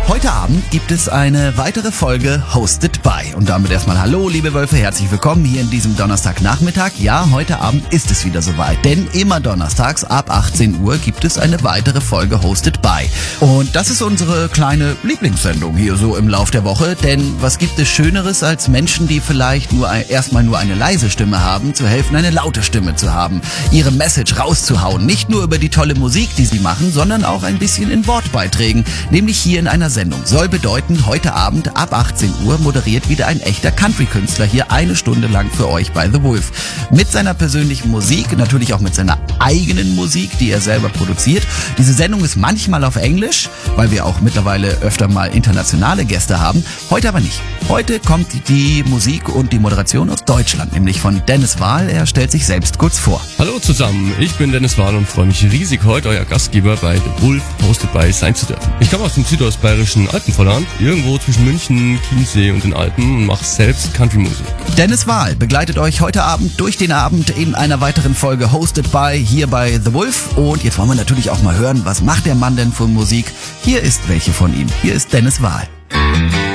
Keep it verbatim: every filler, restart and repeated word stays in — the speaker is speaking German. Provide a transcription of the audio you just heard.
Heute Abend gibt es eine weitere Folge Hosted by. Und damit erstmal hallo, liebe Wölfe, herzlich willkommen hier in diesem Donnerstagnachmittag. Ja, heute Abend ist es wieder soweit, denn immer donnerstags ab achtzehn Uhr gibt es eine weitere Folge Hosted by. Und das ist unsere kleine Lieblingssendung hier so im Lauf der Woche, denn was gibt es Schöneres als Menschen, die vielleicht nur ein, erstmal nur eine leise Stimme haben, zu helfen, eine laute Stimme zu haben, ihre Message rauszuhauen, nicht nur über die tolle Musik, die sie machen, sondern auch ein bisschen in Wortbeiträgen, nämlich hier in einer Sendung. Soll bedeuten, heute Abend ab achtzehn Uhr moderiert wieder ein echter Country-Künstler hier eine Stunde lang für euch bei The Wolf. Mit seiner persönlichen Musik, natürlich auch mit seiner eigenen Musik, die er selber produziert. Diese Sendung ist manchmal auf Englisch, weil wir auch mittlerweile öfter mal internationale Gäste haben. Heute aber nicht. Heute kommt die Musik und die Moderation aus Deutschland, nämlich von Dennis Wahl. Er stellt sich selbst kurz vor. Hallo zusammen, ich bin Dennis Wahl und freue mich riesig, heute euer Gastgeber bei The Wolf Hosted by sein zu dürfen. Ich komme aus dem südostbayerischen Alpenvorland, irgendwo zwischen München, Chiemsee und den Alpen und mache selbst Country-Musik. Dennis Wahl begleitet euch heute Abend durch den Abend in einer weiteren Folge Hosted by hier bei The Wolf. Und jetzt wollen wir natürlich auch mal hören, was macht der Mann denn für Musik? Hier ist welche von ihm. Hier ist Dennis Wahl.